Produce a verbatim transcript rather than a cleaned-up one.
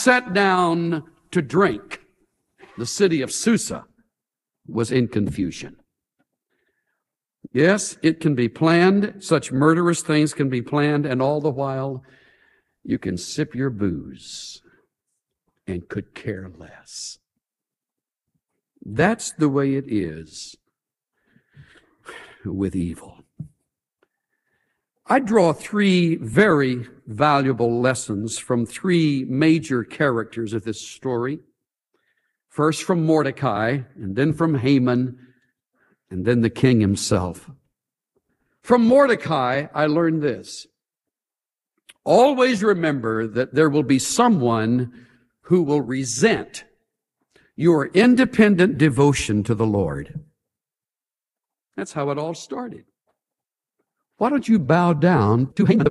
sat down to drink, the city of Susa was in confusion. Yes, it can be planned. Such murderous things can be planned, and all the while you can sip your booze and could care less. That's the way it is with evil. I draw three very valuable lessons from three major characters of this story. First from Mordecai, and then from Haman, and then the king himself. From Mordecai, I learned this. Always remember that there will be someone who will resent your independent devotion to the Lord. That's how it all started. Why don't you bow down to Haman?